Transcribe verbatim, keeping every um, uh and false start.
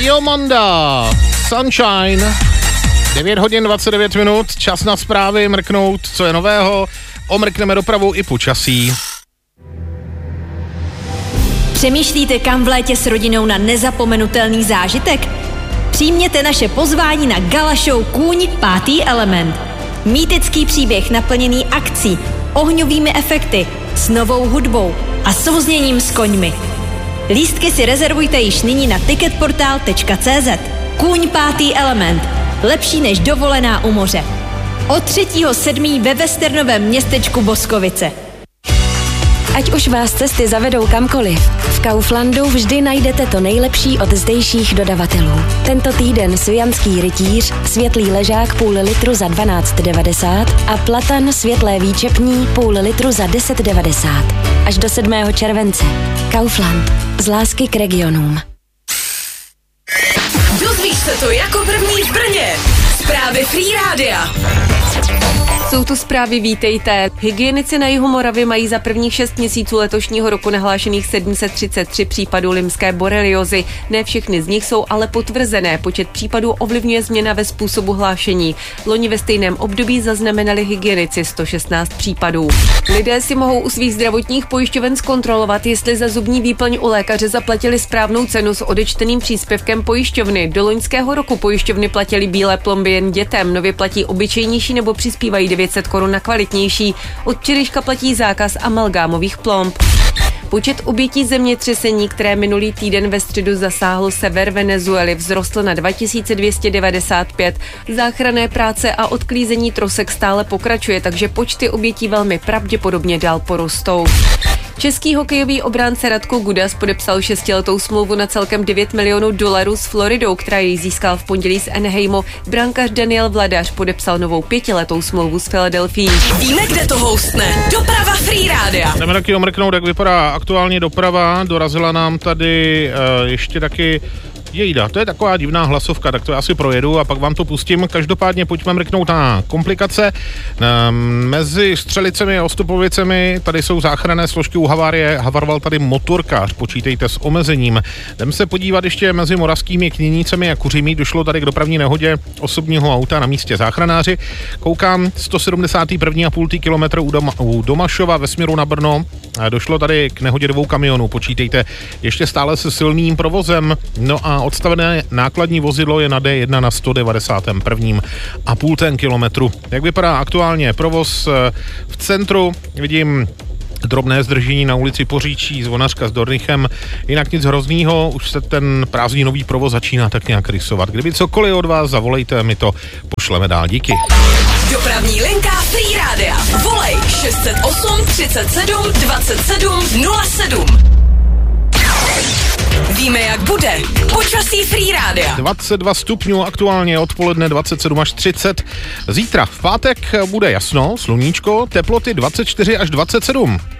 Biomonda, Sunshine, devět hodin dvacet devět minut, čas na zprávy, mrknout, co je nového, omrkneme dopravu i počasí. Přemýšlíte, kam v létě s rodinou na nezapomenutelný zážitek? Přijměte naše pozvání na gala show Kůň pátý element. Mýtický příběh naplněný akcí, ohňovými efekty, s novou hudbou a souzněním s koňmi. Lístky si rezervujte již nyní na ticketportal tečka cé zet. Kůň pátý element. Lepší než dovolená u moře. Od třetího sedmého ve westernovém městečku Boskovice. Ať už vás cesty zavedou kamkoliv, v Kauflandu vždy najdete to nejlepší od zdejších dodavatelů. Tento týden sujanský rytíř, světlý ležák půl litru za dvanáct devadesát a platan světlé výčepní půl litru za deset devadesát. Až do sedmého července. Kaufland. Z lásky k regionům. Dozvíš se to jako první v Brně. Zprávy Free Rádia. Jsou tu zprávy, vítejte. Hygienici na jihu Moravy mají za prvních šest měsíců letošního roku nahlášených sedm set třicet tři případů lymské boreliozy. Ne všechny z nich jsou ale potvrzené. Počet případů ovlivňuje změna ve způsobu hlášení. Loni ve stejném období zaznamenali hygienici sto šestnáct případů. Lidé si mohou u svých zdravotních pojišťoven zkontrolovat, jestli za zubní výplň u lékaře zaplatili správnou cenu s odečteným příspěvkem pojišťovny. Do loňského roku pojišťovny platili bílé plomby jen dětem, nově platí obyčejnější nebo přispívají devět set korun na kvalitnější. Od včerejška platí zákaz amalgámových plomb. Počet obětí zemětřesení, které minulý týden ve středu zasáhl sever Venezuely, vzrostl na dva tisíce dvě stě devadesát pět. Záchranné práce a odklízení trosek stále pokračuje, takže počty obětí velmi pravděpodobně dál porostou. Český hokejový obránce Radko Gudas podepsal šestiletou smlouvu na celkem devět milionů dolarů s Floridou, která jej získal v pondělí z Anaheimu. Brankář Daniel Vladař podepsal novou pětiletou smlouvu s Filadelfií. Víme, kde to houstne. Doprava Free Rádia. Jdeme taky omrknout, jak vypadá aktuálně doprava. Dorazila nám tady uh, ještě taky Jejda, to je taková divná hlasovka, tak to já si projedu a pak vám to pustím. Každopádně pojďme mrknout na komplikace. Mezi Střelicemi a Ostupovicemi tady jsou záchranné složky u havárie. Havaroval tady motorkář, počítejte s omezením. Jdeme se podívat ještě mezi Moravskými Kněnicemi a Kuřimí. Došlo tady k dopravní nehodě osobního auta na místě záchranáři. Koukám sto sedmdesát jedna celá pět kilometru u, Doma, u Domašova ve směru na Brno. Došlo tady k nehodě dvou kamionů, počítejte ještě stále se silným provozem. No a odstavené nákladní vozidlo je na D jedna na sto devadesát jedna a půl ten kilometru. Jak vypadá aktuálně provoz v centru? Vidím drobné zdržení na ulici Poříčí, Zvonařka s Dornichem, jinak nic hroznýho, už se ten prázdninový provoz začíná tak nějak rysovat. Kdyby cokoliv od vás, zavolejte, my to pošleme dál, díky. Dopravní linka Free Rádia. Volej šest set osm třicet sedm dvacet sedm nula sedm. Víme, jak bude. Počasí Free Rádia. dvacet dva stupňů, aktuálně odpoledne dvacet sedm až třicet. Zítra v pátek bude jasno, sluníčko, teploty dvacet čtyři až dvacet sedm.